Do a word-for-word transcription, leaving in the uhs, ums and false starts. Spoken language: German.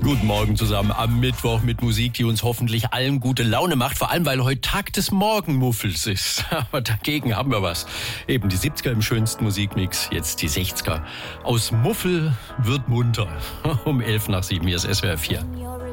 Guten Morgen zusammen am Mittwoch mit Musik, die uns hoffentlich allen gute Laune macht. Vor allem, weil heute Tag des Morgenmuffels ist. Aber dagegen haben wir was. Eben die siebziger im schönsten Musikmix, jetzt die sechziger. Aus Muffel wird munter. Um elf nach sieben, hier ist S W R vier.